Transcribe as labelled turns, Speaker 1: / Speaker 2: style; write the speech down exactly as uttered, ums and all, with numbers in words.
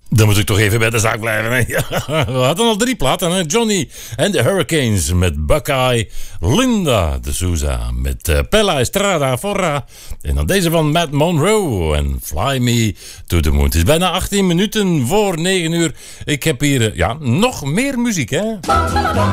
Speaker 1: Dan moet ik toch even bij de zaak blijven. Hè? We hadden al drie platen. Hè? Johnny and the Hurricanes met Buckeye. Linda de Souza met uh, Pella Estrada Forra. En dan deze van Matt Monroe en Fly Me to the Moon. Het is bijna achttien minuten voor negen uur. Ik heb hier uh, ja, nog meer muziek. Hè?